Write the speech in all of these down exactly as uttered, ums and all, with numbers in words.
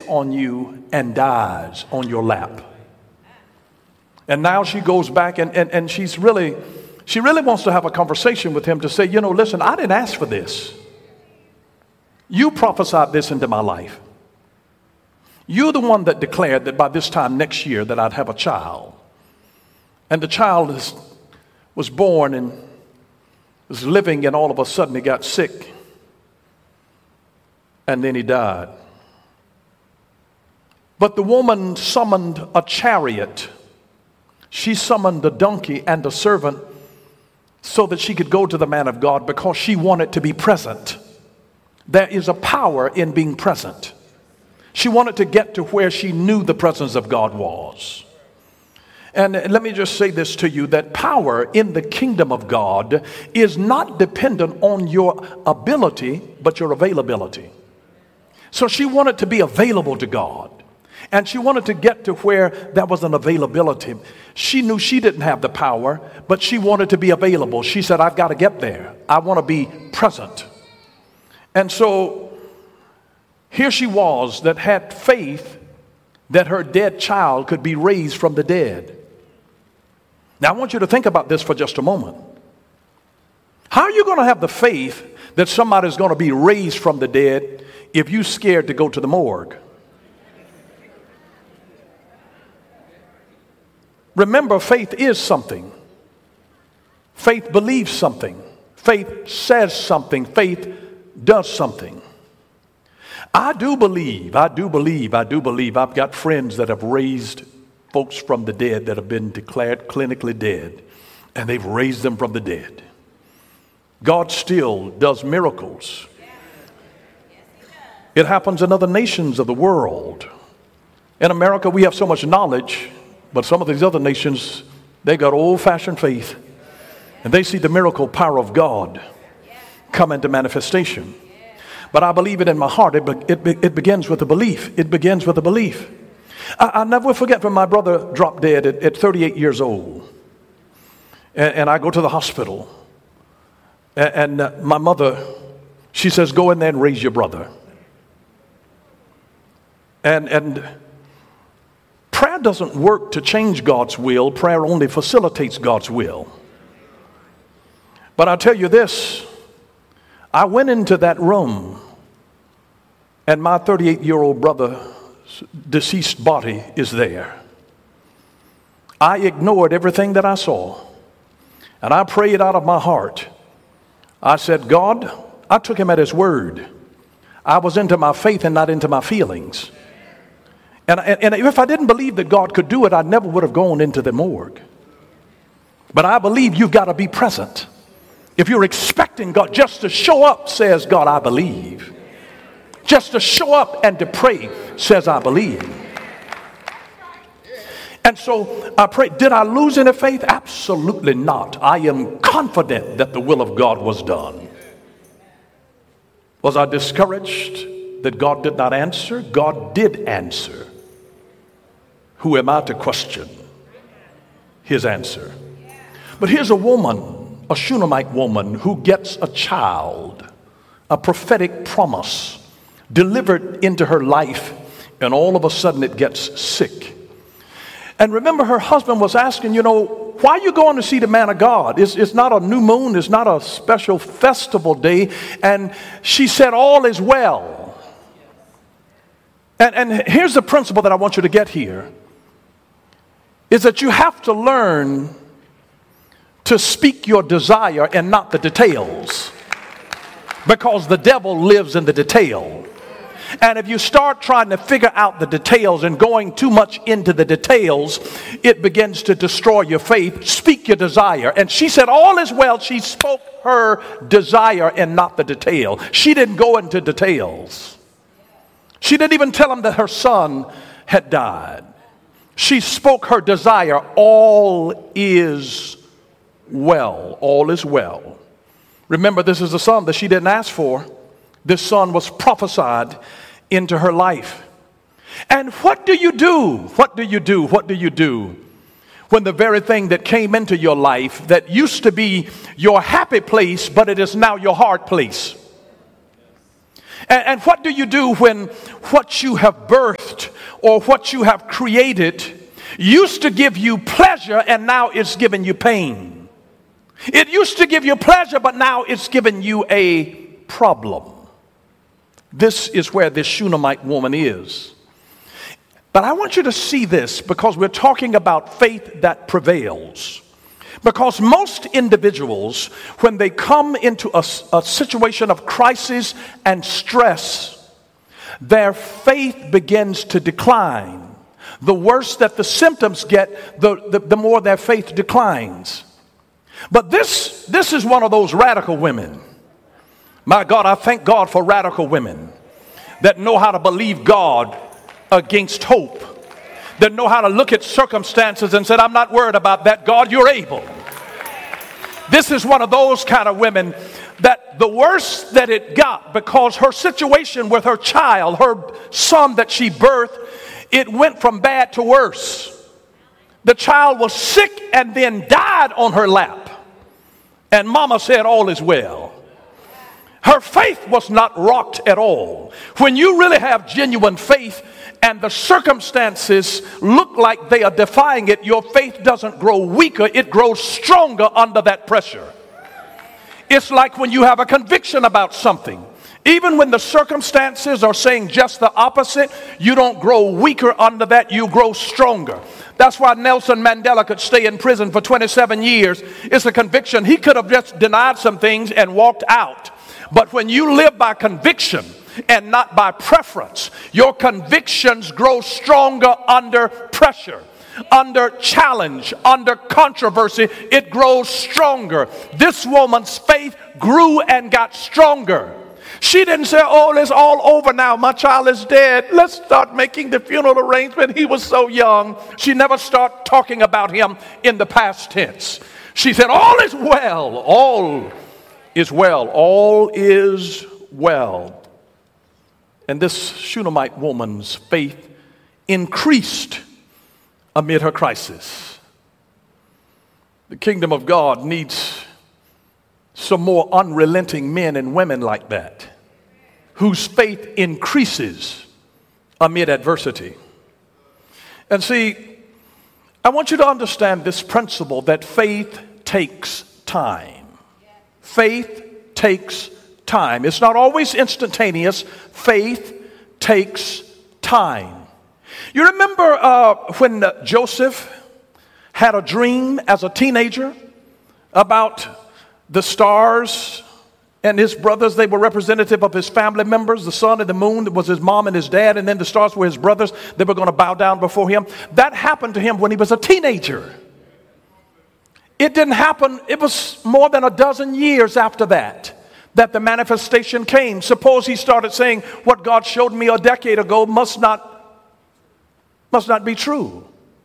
on you and dies on your lap. And now she goes back and, and, and she's really, she really wants to have a conversation with him to say, you know, listen, I didn't ask for this. You prophesied this into my life. You're the one that declared that by this time next year that I'd have a child. And the child is, was born and was living, and all of a sudden he got sick. And then he died. But the woman summoned a chariot. She summoned a donkey and a servant so that she could go to the man of God because she wanted to be present. There is a power in being present. She wanted to get to where she knew the presence of God was. And let me just say this to you, that power in the kingdom of God is not dependent on your ability, but your availability. So she wanted to be available to God. And she wanted to get to where there was an availability. She knew she didn't have the power, but she wanted to be available. She said, I've got to get there. I want to be present. And so here she was that had faith that her dead child could be raised from the dead. Now I want you to think about this for just a moment. How are you going to have the faith that somebody's going to be raised from the dead if you're scared to go to the morgue? Remember, faith is something. Faith believes something. Faith says something. Faith does something. I do believe, I do believe, I do believe I've got friends that have raised folks from the dead that have been declared clinically dead, and they've raised them from the dead. God still does miracles. It happens in other nations of the world. In America, we have so much knowledge, but some of these other nations, they got old-fashioned faith, and they see the miracle power of God come into manifestation. But I believe it in my heart. It, be, it, be, it begins with a belief. It begins with a belief. I, I'll never forget when my brother dropped dead at, at thirty-eight years old. And, and I go to the hospital. And, and uh, my mother, she says, go in there and raise your brother. And, and prayer doesn't work to change God's will. Prayer only facilitates God's will. But I'll tell you this. I went into that room, and my thirty-eight-year-old brother's deceased body is there. I ignored everything that I saw, and I prayed out of my heart. I said, God, I took him at his word. I was into my faith and not into my feelings. And, and, and if I didn't believe that God could do it, I never would have gone into the morgue. But I believe you've got to be present. If you're expecting God just to show up, says God, I believe. Just to show up and to pray, says I believe. And so I pray, did I lose any faith? Absolutely not. I am confident that the will of God was done. Was I discouraged that God did not answer? God did answer. Who am I to question his answer? But here's a woman, a Shunammite woman, who gets a child, a prophetic promise delivered into her life, and all of a sudden it gets sick. And remember, her husband was asking, you know, why are you going to see the man of God? It's, it's not a new moon. It's not a special festival day. And she said, all is well. And, and here's the principle that I want you to get here, is that you have to learn to speak your desire and not the details, because the devil lives in the detail. And if you start trying to figure out the details and going too much into the details, it begins to destroy your faith. Speak your desire. And she said, all is well. She spoke her desire and not the detail. She didn't go into details. She didn't even tell him that her son had died. She spoke her desire. All is well. All is well. Remember, this is a son that she didn't ask for. This son was prophesied into her life. And what do you do? What do you do? What do you do when the very thing that came into your life that used to be your happy place, but it is now your hard place? And, and what do you do when what you have birthed or what you have created used to give you pleasure and now it's giving you pain? It used to give you pleasure, but now it's giving you a problem. This is where this Shunammite woman is. But I want you to see this because we're talking about faith that prevails. Because most individuals, when they come into a, a situation of crisis and stress, their faith begins to decline. The worse that the symptoms get, the, the, the more their faith declines. But this, this is one of those radical women. My God, I thank God for radical women that know how to believe God against hope, that know how to look at circumstances and said, I'm not worried about that. God, you're able. This is one of those kind of women that the worse that it got, because her situation with her child, her son that she birthed, it went from bad to worse. The child was sick and then died on her lap. And mama said, all is well. Her faith was not rocked at all. When you really have genuine faith and the circumstances look like they are defying it, your faith doesn't grow weaker, it grows stronger under that pressure. It's like when you have a conviction about something. Even when the circumstances are saying just the opposite, you don't grow weaker under that, you grow stronger. That's why Nelson Mandela could stay in prison for twenty-seven years. It's a conviction. He could have just denied some things and walked out. But when you live by conviction and not by preference, your convictions grow stronger under pressure, under challenge, under controversy. It grows stronger. This woman's faith grew and got stronger. She didn't say, oh, it's all over now. My child is dead. Let's start making the funeral arrangement. He was so young. She never started talking about him in the past tense. She said, all is well. All is well. All is well. And this Shunammite woman's faith increased amid her crisis. The kingdom of God needs some more unrelenting men and women like that, whose faith increases amid adversity. And see, I want you to understand this principle that faith takes time. Faith takes time. It's not always instantaneous. Faith takes time. You remember uh, when uh, Joseph had a dream as a teenager about the stars and his brothers? They were representative of his family members. The sun and the moon was his mom and his dad, and then the stars were his brothers. They were going to bow down before him. That happened to him when he was a teenager. It didn't happen, it was more than a dozen years after that that the manifestation came. Suppose he started saying, what God showed me a decade ago must not, must not be true.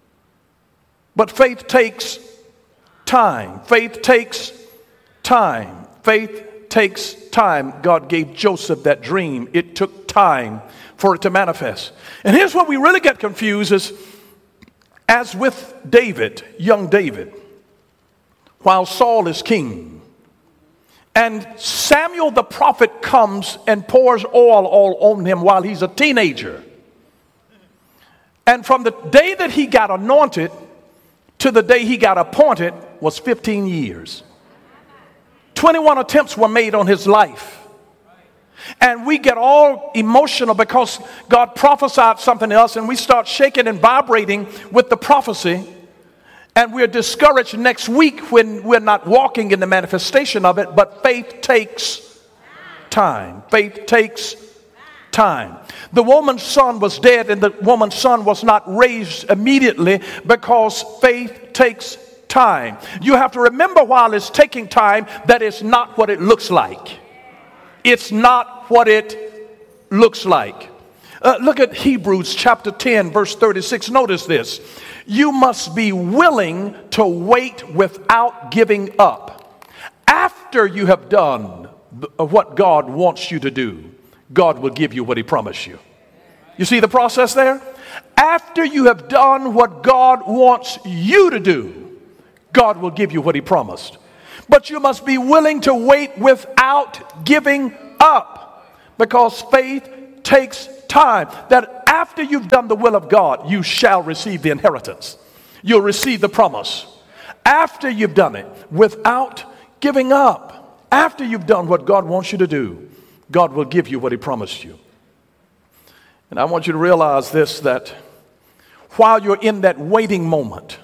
But faith takes time. Faith takes time. Faith takes time. God gave Joseph that dream. It took time for it to manifest. And here's what we really get confused is, as with David, young David, while Saul is king, and Samuel the prophet comes and pours oil all on him while he's a teenager. And from the day that he got anointed to the day he got appointed was fifteen years. twenty-one attempts were made on his life. And we get all emotional because God prophesied something to us, and we start shaking and vibrating with the prophecy. And we're discouraged next week when we're not walking in the manifestation of it. But faith takes time. Faith takes time. The woman's son was dead, and the woman's son was not raised immediately because faith takes time. You have to remember while it's taking time that it's not what it looks like. It's not what it looks like. Uh, look at Hebrews chapter ten, verse thirty-six. Notice this. You must be willing to wait without giving up. After you have done what God wants you to do, God will give you what he promised you. You see the process there? After you have done what God wants you to do, God will give you what he promised. But you must be willing to wait without giving up. Because faith takes time. That after you've done the will of God, you shall receive the inheritance. You'll receive the promise. After you've done it, without giving up. After you've done what God wants you to do, God will give you what he promised you. And I want you to realize this, that while you're in that waiting moment,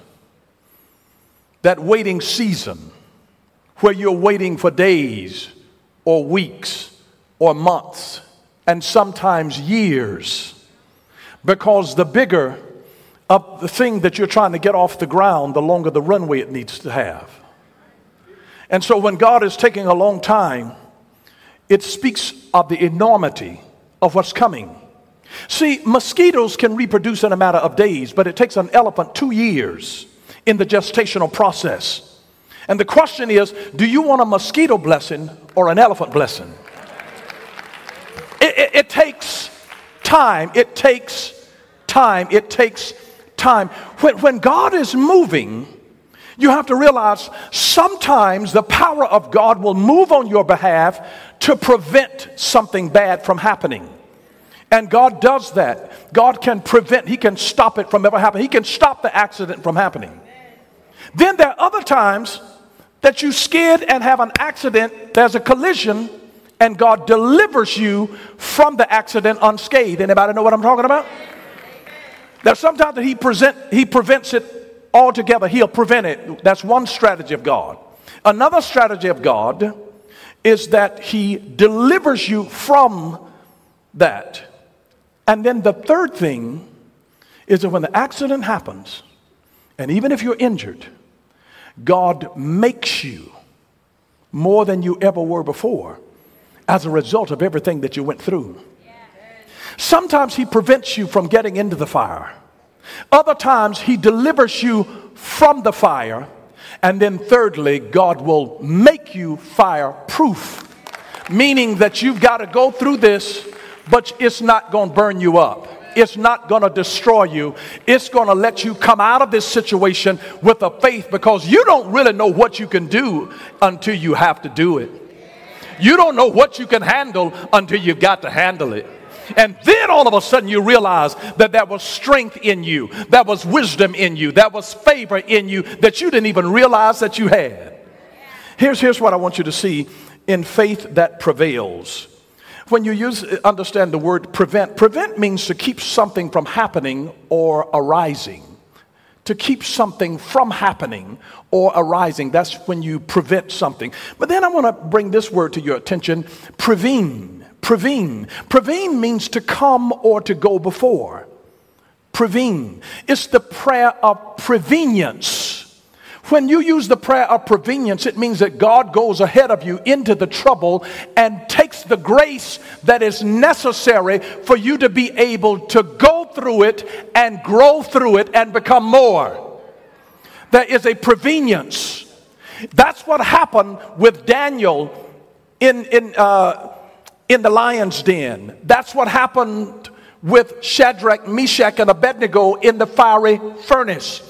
that waiting season, where you're waiting for days or weeks or months and sometimes years, because the bigger of the thing that you're trying to get off the ground, the longer the runway it needs to have. And so when God is taking a long time, it speaks of the enormity of what's coming. See, mosquitoes can reproduce in a matter of days, but it takes an elephant two years in the gestational process. And the question is, do you want a mosquito blessing or an elephant blessing? It, it, it takes time. It takes time. It takes time. When, when God is moving, you have to realize sometimes the power of God will move on your behalf to prevent something bad from happening. And God does that. God can prevent, he can stop it from ever happening. He can stop the accident from happening. Then there are other times that you skid and have an accident, there's a collision, and God delivers you from the accident unscathed. Anybody know what I'm talking about? There's sometimes that he present he prevents it altogether. He'll prevent it. That's one strategy of God. Another strategy of God is that he delivers you from that. And then the third thing is that when the accident happens, and even if you're injured, God makes you more than you ever were before as a result of everything that you went through. Sometimes he prevents you from getting into the fire. Other times he delivers you from the fire. And then thirdly, God will make you fireproof, meaning that you've got to go through this, but it's not going to burn you up. It's not going to destroy you. It's going to let you come out of this situation with a faith, because you don't really know what you can do until you have to do it. You don't know what you can handle until you've got to handle it. And then all of a sudden you realize that there was strength in you, there was wisdom in you, there was favor in you that you didn't even realize that you had. Here's, here's what I want you to see in faith that prevails. When you use, understand the word prevent, prevent means to keep something from happening or arising. To keep something from happening or arising. That's when you prevent something. But then I want to bring this word to your attention, prevene. Prevene. Prevene means to come or to go before. Prevene. It's the prayer of prevenience. When you use the prayer of prevenience, it means that God goes ahead of you into the trouble and takes the grace that is necessary for you to be able to go through it and grow through it and become more. There is a prevenience. That's what happened with Daniel in, in, uh, in the lion's den. That's what happened with Shadrach, Meshach, and Abednego in the fiery furnace.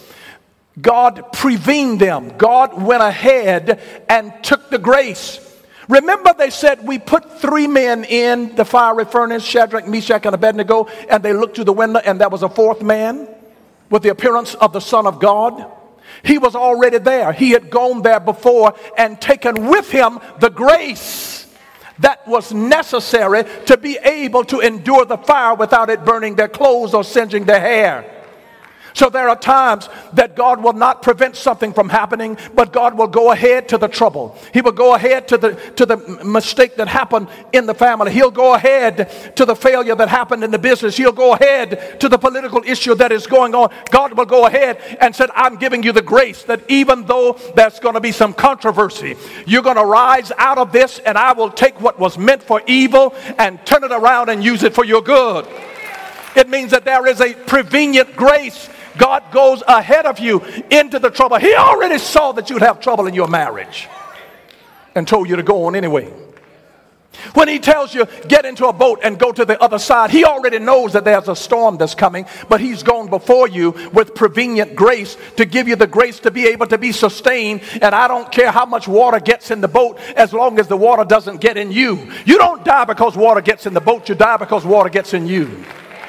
God prevened them. God went ahead and took the grace. Remember, they said, we put three men in the fiery furnace, Shadrach, Meshach, and Abednego, and they looked through the window, and there was a fourth man with the appearance of the Son of God. He was already there. He had gone there before and taken with him the grace that was necessary to be able to endure the fire without it burning their clothes or singeing their hair. So there are times that God will not prevent something from happening, but God will go ahead to the trouble. He will go ahead to the to the mistake that happened in the family. He'll go ahead to the failure that happened in the business. He'll go ahead to the political issue that is going on. God will go ahead and said, I'm giving you the grace that even though there's going to be some controversy, you're going to rise out of this, and I will take what was meant for evil and turn it around and use it for your good. It means that there is a prevenient grace. God goes ahead of you into the trouble. He already saw that you'd have trouble in your marriage and told you to go on anyway. When he tells you, get into a boat and go to the other side, he already knows that there's a storm that's coming, but he's gone before you with prevenient grace to give you the grace to be able to be sustained. And I don't care how much water gets in the boat as long as the water doesn't get in you. You don't die because water gets in the boat. You die because water gets in you.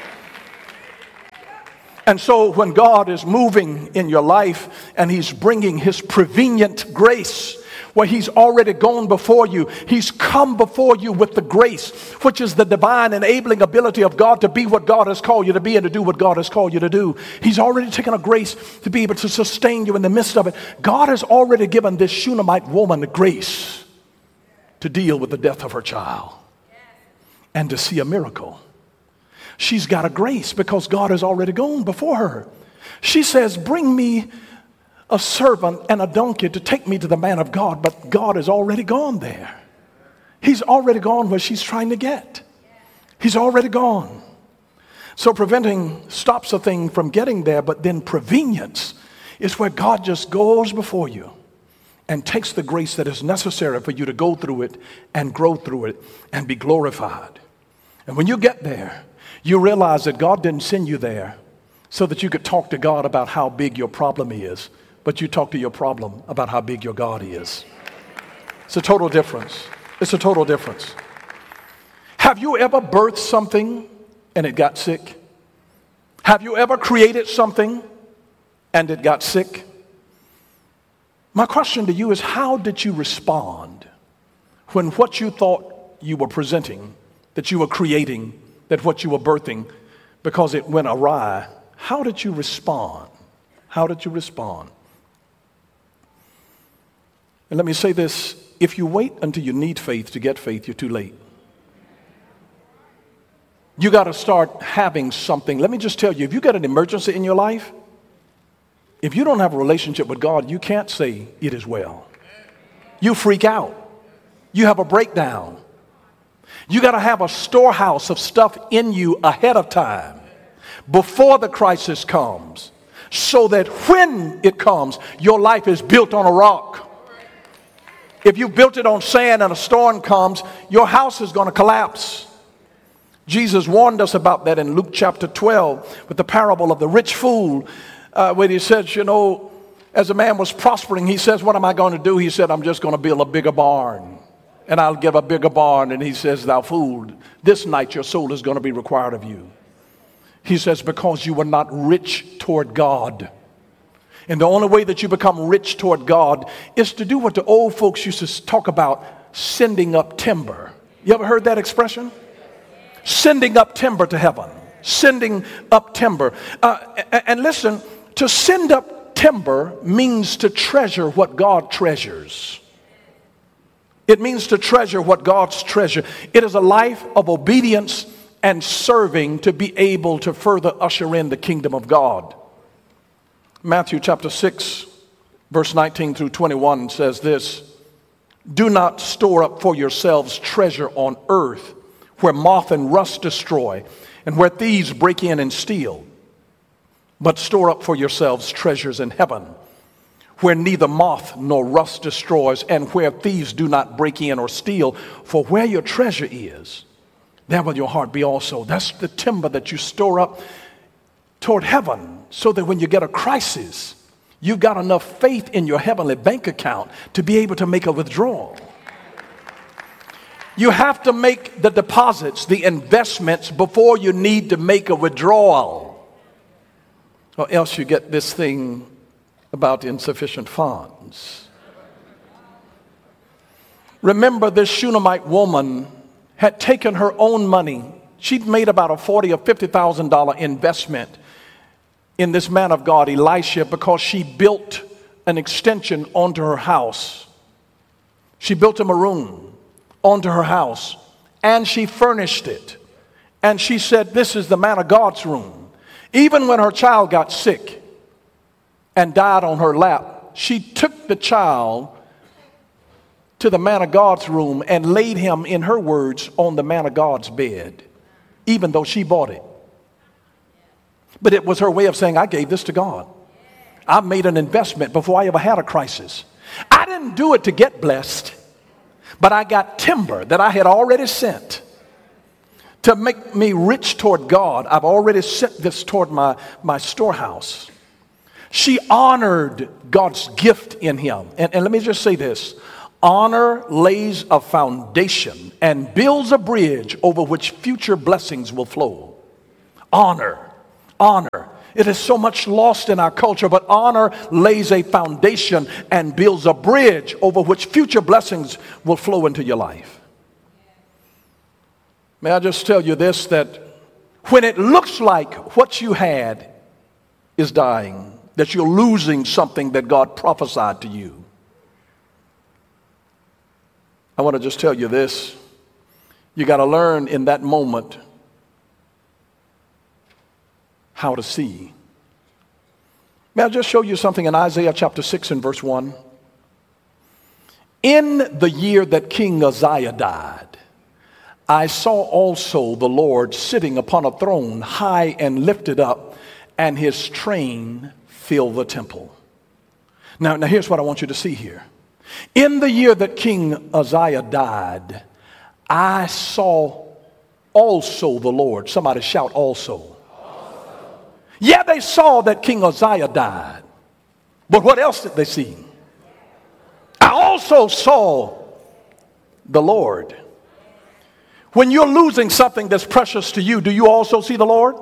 And so when God is moving in your life and he's bringing his prevenient grace, where he's already gone before you, he's come before you with the grace, which is the divine enabling ability of God to be what God has called you to be and to do what God has called you to do. He's already taken a grace to be able to sustain you in the midst of it. God has already given this Shunammite woman the grace to deal with the death of her child and to see a miracle. She's got a grace because God has already gone before her. She says, bring me a servant and a donkey to take me to the man of God, but God has already gone there. He's already gone where she's trying to get. He's already gone. So preventing stops a thing from getting there, but then prevenience is where God just goes before you and takes the grace that is necessary for you to go through it and grow through it and be glorified. And when you get there, you realize that God didn't send you there so that you could talk to God about how big your problem is, but you talk to your problem about how big your God is. It's a total difference. It's a total difference. Have you ever birthed something and it got sick? Have you ever created something and it got sick? My question to you is, how did you respond when what you thought you were presenting, that you were creating, that what you were birthing, because it went awry, how did you respond? How did you respond? And let me say this, if you wait until you need faith to get faith, you're too late. You got to start having something. Let me just tell you, if you got an emergency in your life, if you don't have a relationship with God, you can't say it is well. You freak out. You have a breakdown. You got to have a storehouse of stuff in you ahead of time, before the crisis comes, so that when it comes, your life is built on a rock. If you built it on sand and a storm comes, your house is going to collapse. Jesus warned us about that in Luke chapter twelve with the parable of the rich fool, uh, where he says, you know, as a man was prospering, he says, what am I going to do? He said, I'm just going to build a bigger barn, and I'll give a bigger barn. And he says, thou fool, this night your soul is going to be required of you. He says, because you were not rich toward God. And the only way that you become rich toward God is to do what the old folks used to talk about, sending up timber. You ever heard that expression? Sending up timber to heaven. Sending up timber. Uh, and listen, to send up timber means to treasure what God treasures. It means to treasure what God's treasure. It is a life of obedience and serving to be able to further usher in the kingdom of God. Matthew chapter six, verse nineteen through twenty-one says this, do not store up for yourselves treasure on earth, where moth and rust destroy, and where thieves break in and steal. But store up for yourselves treasures in heaven, where neither moth nor rust destroys, and where thieves do not break in or steal. For where your treasure is, there will your heart be also. That's the timber that you store up toward heaven, so that when you get a crisis, you've got enough faith in your heavenly bank account to be able to make a withdrawal. You have to make the deposits, the investments, before you need to make a withdrawal, or else you get this thing about insufficient funds. Remember, this Shunammite woman had taken her own money. She'd made about a forty or fifty thousand dollar investment in this man of God, Elisha, because she built an extension onto her house. She built him a room onto her house, and she furnished it. And she said, this is the man of God's room. Even when her child got sick and died on her lap, she took the child to the man of God's room and laid him, in her words, on the man of God's bed, even though she bought it. But it was her way of saying, I gave this to God. I made an investment before I ever had a crisis. I didn't do it to get blessed, But I got timber that I had already sent to make me rich toward God. I've already sent this toward my, my storehouse. She honored God's gift in him. And, and let me just say this. Honor lays a foundation and builds a bridge over which future blessings will flow. Honor, honor. It is so much lost in our culture, but honor lays a foundation and builds a bridge over which future blessings will flow into your life. May I just tell you this, that when it looks like what you had is dying, that you're losing something that God prophesied to you, I want to just tell you this. You got to learn in that moment how to see. May I just show you something in Isaiah chapter six and verse one? In the year that King Uzziah died, I saw also the Lord sitting upon a throne high and lifted up, and his train filled the temple. Now, now here's what I want you to see here. In the year that King Uzziah died, I saw also the Lord. Somebody shout also. Also. Yeah, they saw that King Uzziah died. But what else did they see? I also saw the Lord. When you're losing something that's precious to you, do you also see the Lord?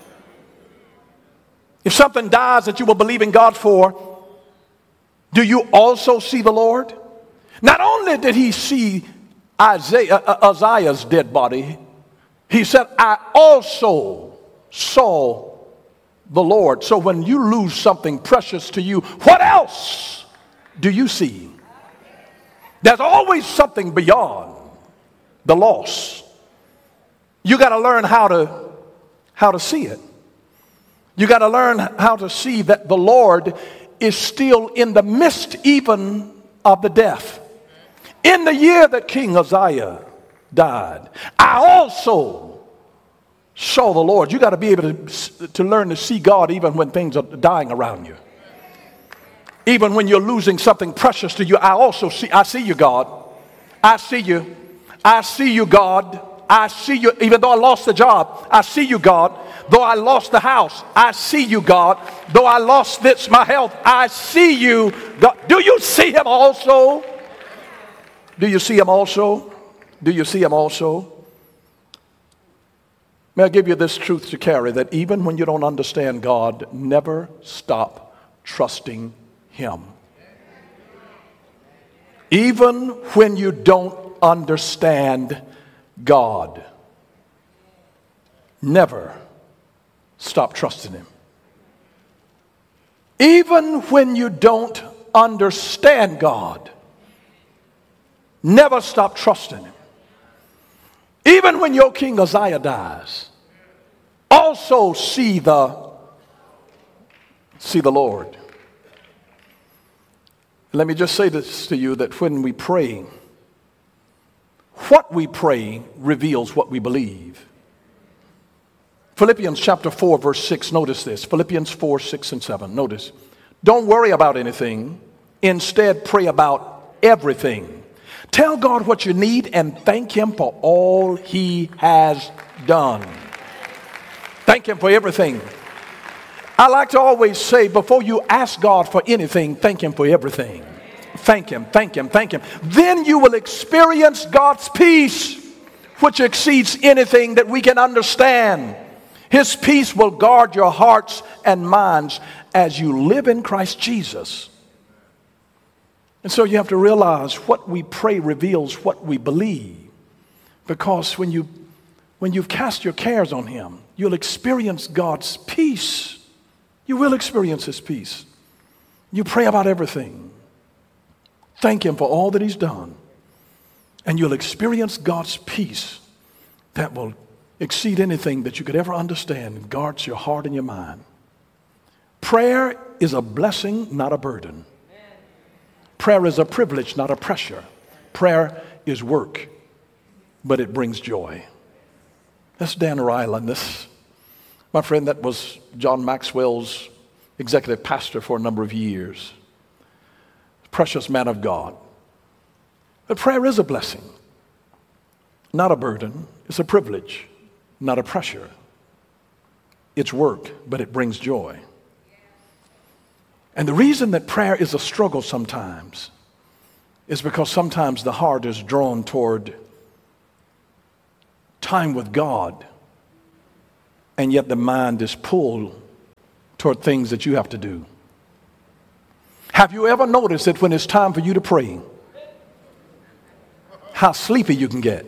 If something dies that you will believe in God for, do you also see the Lord? Not only did he see Isaiah, uh, Uzziah's dead body, he said, I also saw the Lord. So when you lose something precious to you, what else do you see? There's always something beyond the loss. You got to learn how to how to see it. You got to learn how to see that the Lord is still in the midst even of the death. In the year that King Uzziah died, I also saw the Lord. You got to be able to, to learn to see God even when things are dying around you. Even when you're losing something precious to you, I also see, I see you, God. I see you. I see you, God. I see you. Even though I lost the job, I see you, God. Though I lost the house, I see you, God. Though I lost this, my health, I see you, God. Do you see him also? Do you see him also? Do you see him also? May I give you this truth to carry, that even when you don't understand God, never stop trusting him. Even when you don't understand God, never stop trusting him. Even when you don't understand God, never stop trusting him. Even when your King Uzziah dies, also see the see the Lord. Let me just say this to you, that when we pray, what we pray reveals what we believe. Philippians chapter four, verse six, notice this. Philippians four, six, and seven. Notice. Don't worry about anything. Instead, pray about everything. Tell God what you need and thank him for all he has done. Thank him for everything. I like to always say, before you ask God for anything, thank him for everything. Thank him, thank him, thank him. Then you will experience God's peace, which exceeds anything that we can understand. His peace will guard your hearts and minds as you live in Christ Jesus. And so you have to realize what we pray reveals what we believe. Because when you when you've cast your cares on him, you'll experience God's peace. You will experience his peace. You pray about everything. Thank him for all that he's done. And you'll experience God's peace that will exceed anything that you could ever understand and guards your heart and your mind. Prayer is a blessing, not a burden. Prayer is a privilege, not a pressure. Prayer is work, but it brings joy. That's Dan Ryland. This, my friend, that was John Maxwell's executive pastor for a number of years. Precious man of God. But prayer is a blessing, not a burden. It's a privilege, not a pressure. It's work, but it brings joy. And the reason that prayer is a struggle sometimes is because sometimes the heart is drawn toward time with God, and yet the mind is pulled toward things that you have to do. Have you ever noticed that when it's time for you to pray, how sleepy you can get?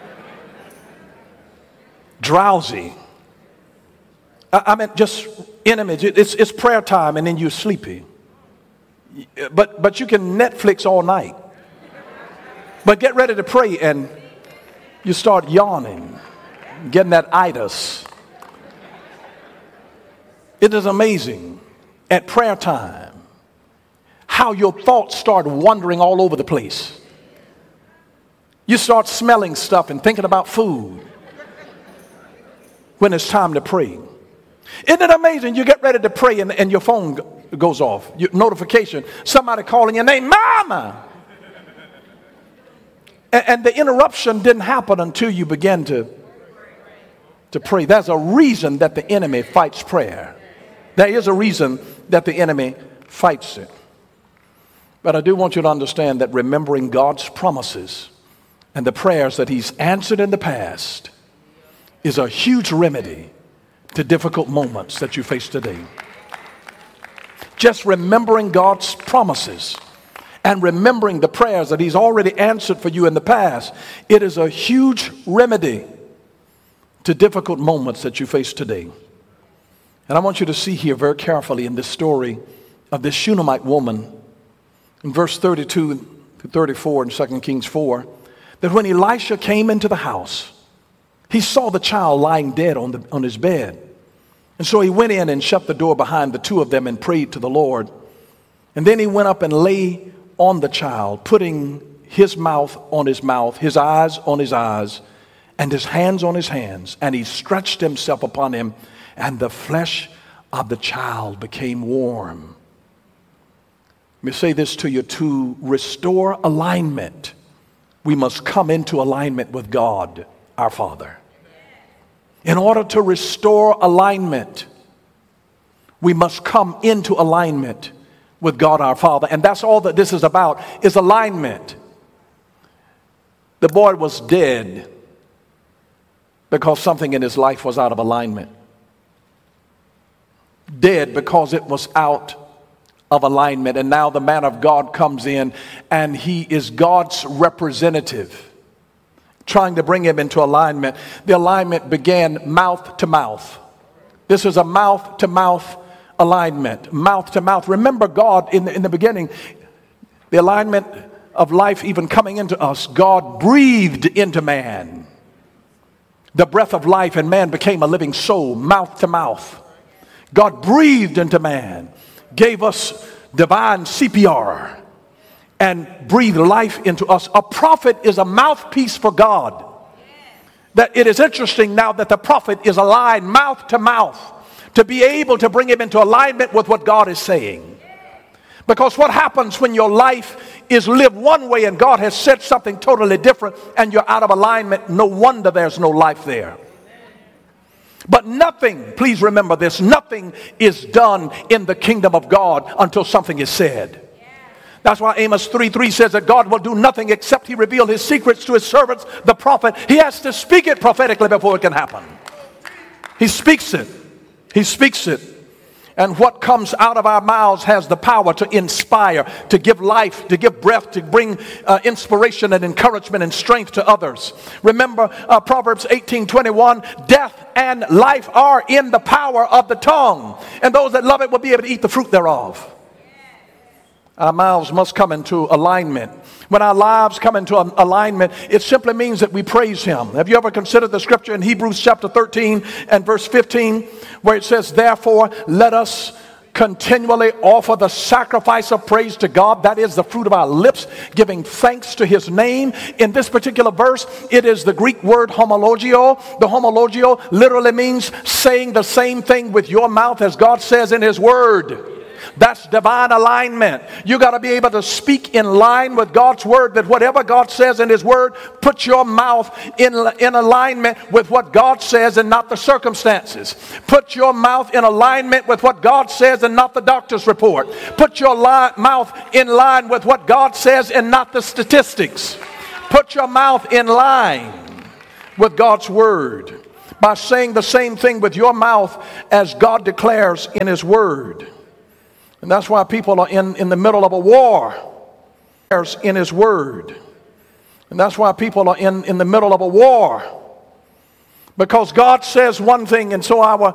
Drowsy. I, I mean, just in image, it's, it's prayer time and then you're sleepy. But, but you can Netflix all night. But get ready to pray and you start yawning, getting that itis. It is amazing at prayer time how your thoughts start wandering all over the place. You start smelling stuff and thinking about food when it's time to pray. Isn't it amazing? You get ready to pray and, and your phone goes off. Your notification, somebody calling your name, Mama. And, and the interruption didn't happen until you began to, to pray. There's a reason that the enemy fights prayer. There is a reason that the enemy fights it. But I do want you to understand that remembering God's promises and the prayers that he's answered in the past is a huge remedy to difficult moments that you face today. Just remembering God's promises and remembering the prayers that he's already answered for you in the past, it is a huge remedy to difficult moments that you face today. And I want you to see here very carefully in this story of this Shunammite woman in verse thirty-two to thirty-four in Second Kings four, that when Elisha came into the house, he saw the child lying dead on, the, on his bed. And so he went in and shut the door behind the two of them and prayed to the Lord. And then he went up and lay on the child, putting his mouth on his mouth, his eyes on his eyes, and his hands on his hands. And he stretched himself upon him, and the flesh of the child became warm. Let me say this to you: to restore alignment, we must come into alignment with God, our Father. In order to restore alignment, we must come into alignment with God, our Father. And that's all that this is about, is alignment. The boy was dead because something in his life was out of alignment. Dead because it was out of alignment. And now the man of God comes in and he is God's representative, trying to bring him into alignment. The alignment began mouth to mouth. This is a mouth to mouth alignment. Mouth to mouth. Remember, God in the, in the beginning, the alignment of life even coming into us, God breathed into man the breath of life, and man became a living soul. Mouth to mouth. God breathed into man, gave us divine C P R, and breathed life into us. A prophet is a mouthpiece for God. That it is interesting now that the prophet is aligned mouth to mouth to be able to bring him into alignment with what God is saying. Because what happens when your life is lived one way and God has said something totally different and you're out of alignment? No wonder there's no life there. But nothing, please remember this, nothing is done in the kingdom of God until something is said. That's why Amos three three says that God will do nothing except he reveal his secrets to his servants, the prophet. He has to speak it prophetically before it can happen. He speaks it. He speaks it. And what comes out of our mouths has the power to inspire, to give life, to give breath, to bring uh, inspiration and encouragement and strength to others. Remember uh, Proverbs eighteen twenty-one, death and life are in the power of the tongue, and those that love it will be able to eat the fruit thereof. Our mouths must come into alignment. When our lives come into alignment, it simply means that we praise him. Have you ever considered the scripture in Hebrews chapter thirteen and verse fifteen, where it says, therefore, let us continually offer the sacrifice of praise to God, that is the fruit of our lips, giving thanks to his name. In this particular verse, it is the Greek word homologio. The homologio literally means saying the same thing with your mouth as God says in his word. That's divine alignment. You got to be able to speak in line with God's word, that whatever God says in his word, put your mouth in, in alignment with what God says and not the circumstances. Put your mouth in alignment with what God says and not the doctor's report. Put your li- mouth in line with what God says and not the statistics. Put your mouth in line with God's word by saying the same thing with your mouth as God declares in his word. And that's why people are in, in the middle of a war in his word. And that's why people are in, in the middle of a war. Because God says one thing, and so our